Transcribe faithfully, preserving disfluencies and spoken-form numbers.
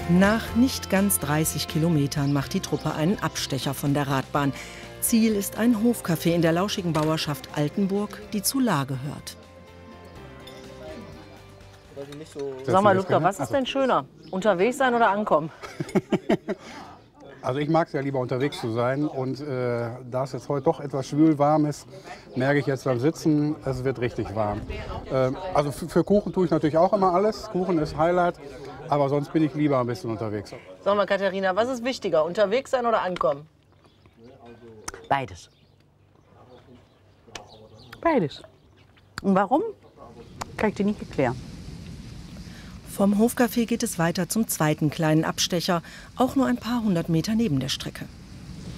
Nach nicht ganz dreißig Kilometern macht die Truppe einen Abstecher von der Radbahn. Ziel ist ein Hofcafé in der lauschigen Bauerschaft Altenburg, die zu Lahr gehört. Sag mal, Ludger, was ist denn schöner? Unterwegs sein oder ankommen? Also ich mag es ja lieber unterwegs zu sein und äh, da es jetzt heute doch etwas schwül warm ist, merke ich jetzt beim Sitzen, es wird richtig warm. Äh, also für Kuchen tue ich natürlich auch immer alles, Kuchen ist Highlight, aber sonst bin ich lieber ein bisschen unterwegs. Sag mal, Katharina, was ist wichtiger, unterwegs sein oder ankommen? Beides. Beides. Und warum? Kann ich dir nicht erklären. Vom Hofcafé geht es weiter zum zweiten kleinen Abstecher, auch nur ein paar hundert Meter neben der Strecke.